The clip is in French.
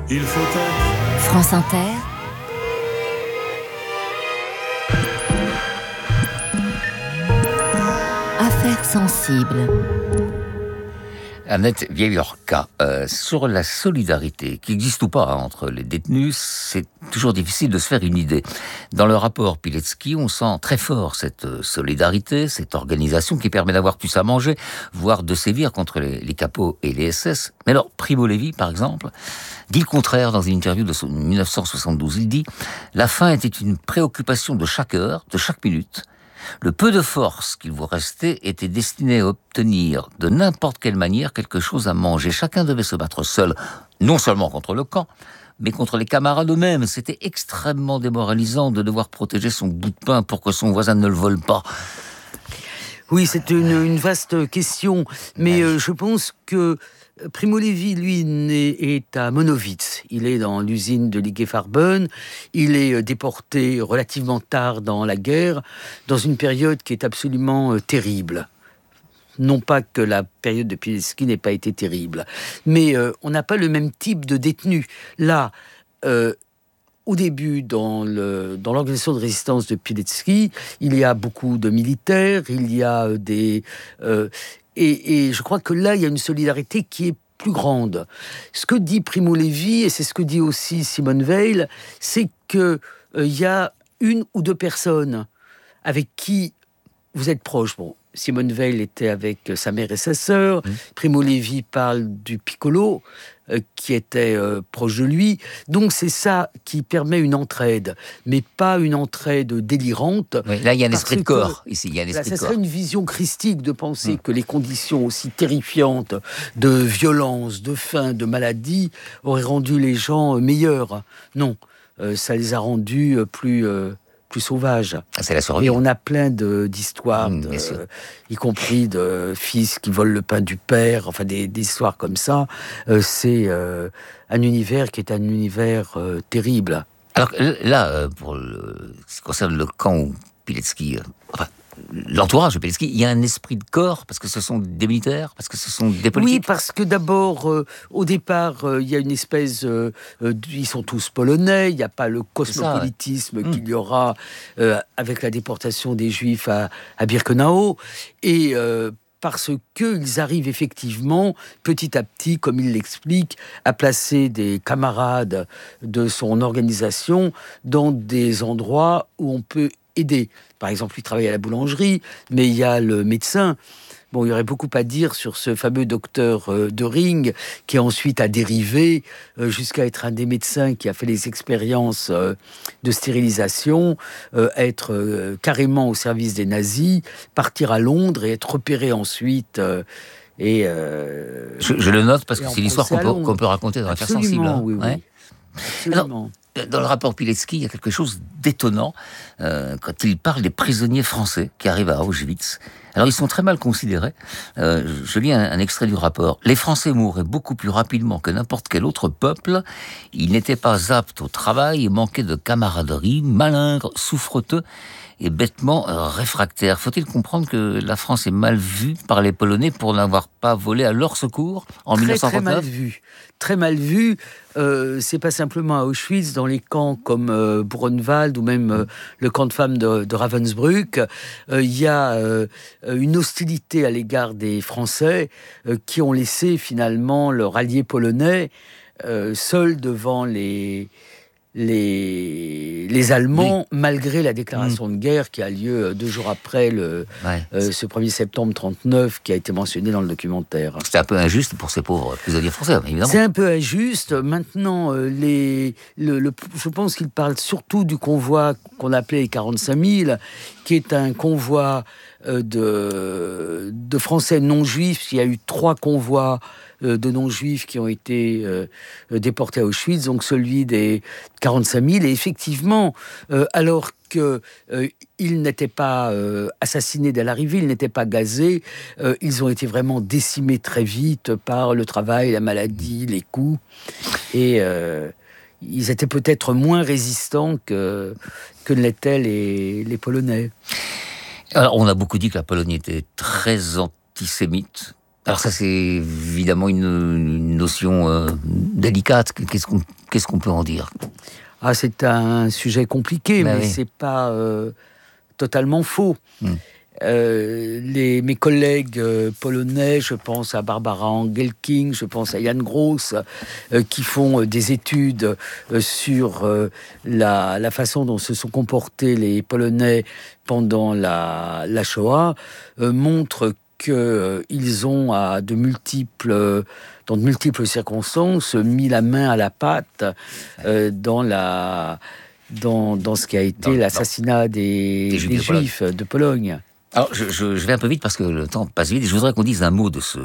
Il faut être France Inter, Affaires sensibles. Annette Vieillorca, sur la solidarité, qui existe ou pas entre les détenus, c'est toujours difficile de se faire une idée. Dans le rapport Pilecki, on sent très fort cette solidarité, cette organisation qui permet d'avoir plus à manger, voire de sévir contre les capos et les SS. Mais alors, Primo Levi, par exemple, dit le contraire dans une interview de 1972. Il dit « La faim était une préoccupation de chaque heure, de chaque minute ». Le peu de force qu'il vous restait était destiné à obtenir de n'importe quelle manière quelque chose à manger. Chacun devait se battre seul, non seulement contre le camp, mais contre les camarades eux-mêmes. C'était extrêmement démoralisant de devoir protéger son bout de pain pour que son voisin ne le vole pas. Oui, c'est une vaste question, mais je pense que Primo Levi, lui, est à Monowitz. Il est dans l'usine de Ligefarben. Il est déporté relativement tard dans la guerre, dans une période qui est absolument terrible. Non pas que la période de Pilecki n'ait pas été terrible, mais on n'a pas le même type de détenu. Là, au début, dans l'organisation de résistance de Pilecki, il y a beaucoup de militaires, il y a des... Et je crois que là, il y a une solidarité qui est plus grande. Ce que dit Primo Levi, et c'est ce que dit aussi Simone Weil, c'est qu'il y a une ou deux personnes avec qui vous êtes proches. Bon, Simone Weil était avec sa mère et sa sœur. Primo Levi parle du piccolo, qui était proche de lui. Donc c'est ça qui permet une entraide, mais pas une entraide délirante. Oui, là, il y a un esprit de corps, ici. Il y a un esprit de corps. Ça serait une vision christique de penser que les conditions aussi terrifiantes de violence, de faim, de maladie auraient rendu les gens meilleurs. Non, ça les a rendus plus sauvages. C'est la survie. Et on a plein d'histoires, y compris de fils qui volent le pain du père, enfin des histoires comme ça. C'est un univers qui est un univers terrible. Alors là, pour ce qui concerne le camp Pilecki, l'entourage de Pilecki, il y a un esprit de corps, parce que ce sont des militaires, parce que ce sont des politiques. Oui, parce que d'abord, au départ, il y a une espèce... ils sont tous polonais, il n'y a pas le cosmopolitisme qu'il y aura avec la déportation des Juifs à Birkenau. Et... parce qu'ils arrivent effectivement, petit à petit, comme il l'explique, à placer des camarades de son organisation dans des endroits où on peut aider. Par exemple, il travaille à la boulangerie, mais il y a le médecin. Bon, il y aurait beaucoup à dire sur ce fameux docteur Döring, qui ensuite a dérivé jusqu'à être un des médecins qui a fait les expériences de stérilisation, être carrément au service des nazis, partir à Londres et être repéré ensuite. Je le note parce que c'est l'histoire qu'on peut raconter dans l'affaire sensible. Oui, oui. Ouais. Absolument. Alors, dans le rapport Pilecki, il y a quelque chose d'étonnant quand il parle des prisonniers français qui arrivent à Auschwitz. Alors, ils sont très mal considérés. Je lis un extrait du rapport. « Les Français mouraient beaucoup plus rapidement que n'importe quel autre peuple. Ils n'étaient pas aptes au travail et manquaient de camaraderie, malingres, souffreteux et bêtement réfractaires. » Faut-il comprendre que la France est mal vue par les Polonais pour n'avoir pas volé à leur secours en 1939 ? Très mal vue. Très mal vue. C'est pas simplement à Auschwitz, dans les camps comme Buchenwald ou même le camp de femmes de Ravensbrück, il y a une hostilité à l'égard des Français qui ont laissé finalement leur allié polonais seul devant les Allemands, malgré la déclaration de guerre qui a lieu 2 jours après ce 1er septembre 1939 qui a été mentionné dans le documentaire. C'était un peu injuste pour ces pauvres prisonniers français, évidemment. C'est un peu injuste. Maintenant, je pense qu'il parle surtout du convoi qu'on appelait les 45 000, qui est un convoi de Français non-juifs. Il y a eu 3 convois de non-juifs qui ont été déportés à Auschwitz, donc celui des 45 000. Et effectivement, alors qu'ils n'étaient pas assassinés dès l'arrivée, ils n'étaient pas gazés, ils ont été vraiment décimés très vite par le travail, la maladie, les coups. Et ils étaient peut-être moins résistants que ne l'étaient les Polonais. Alors, on a beaucoup dit que la Pologne était très antisémite. Alors ça, c'est évidemment une notion délicate. Qu'est-ce qu'on peut en dire? Ah, c'est un sujet compliqué, mais oui. c'est pas totalement faux. Mes collègues polonais, je pense à Barbara Engelking, je pense à Jan Gross, qui font des études sur la façon dont se sont comportés les Polonais pendant la Shoah, montrent qu'ils ont, dans de multiples circonstances, mis la main à la pâte dans ce qui a été l'assassinat des Juifs de Pologne. Alors, je vais un peu vite parce que le temps passe vite. Je voudrais qu'on dise un mot de ce